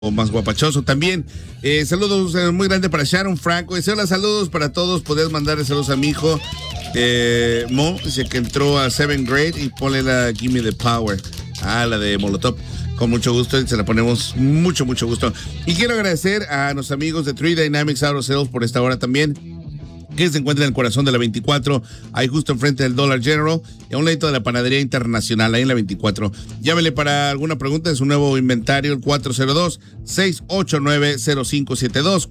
o más guapachoso también. Saludos muy grande para Sharon Franco. Hola, saludos para todos. Podés mandarle saludos a mi hijo Mo, dice que entró a 7th grade y ponle la Gimme the Power. La de Molotov. Con mucho gusto, y se la ponemos mucho gusto. Y quiero agradecer a los amigos de 3 Dynamics Auto Sales por esta hora también, que se encuentra en el corazón de la 24, ahí justo enfrente del Dollar General, y a un ladito de la Panadería Internacional, ahí en la 24. Llámele para alguna pregunta de su nuevo inventario, el 402-689-0572,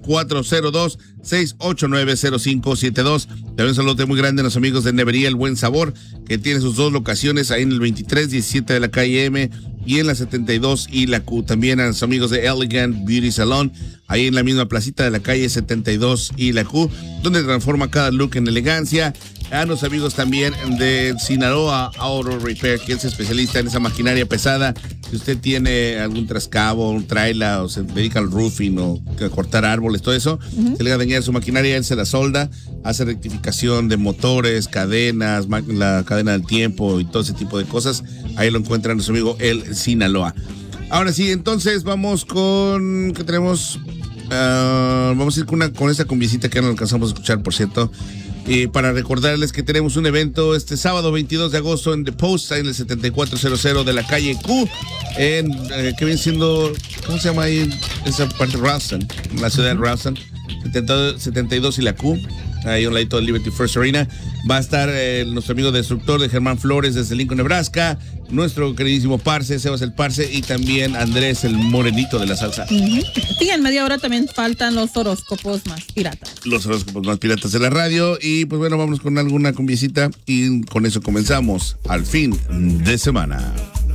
402-689-0572. También un saludo muy grande a los amigos de Nevería El Buen Sabor, que tiene sus dos locaciones, ahí en el 2317 de la calle M y en la 72 y la Q. También a los amigos de Elegant Beauty Salon, ahí en la misma placita de la calle 72 y la Q, donde transforma cada look en elegancia. A los amigos también de Sinaloa Auto Repair, que es especialista en esa maquinaria pesada. Si usted tiene algún trascabo, un trailer, o se dedica al roofing o a cortar árboles, todo eso, se le va a dañar su maquinaria, él se la solda, hace rectificación de motores, cadenas, la cadena del tiempo y todo ese tipo de cosas. Ahí lo encuentran nuestro amigo el Sinaloa. Ahora sí, entonces vamos con... ¿Qué tenemos? Vamos a ir con esta cumbiecita que no alcanzamos a escuchar, por cierto. Para recordarles que tenemos un evento este sábado 22 de agosto en The Post, en el 7400 de la calle Q, en que viene siendo, ¿cómo se llama ahí? Esa parte, Ralston, la ciudad de Ralston, 72 y la Q, ahí a un ladito del Liberty First Arena. Va a estar nuestro amigo destructor de Germán Flores desde Lincoln, Nebraska, nuestro queridísimo Parce, Sebas el Parce, y también Andrés el Morenito de la salsa. Sí, en media hora también faltan los horóscopos más piratas. Los horóscopos más piratas de la radio. Y pues bueno, vamos con alguna cumbiecita y con eso comenzamos al fin de semana.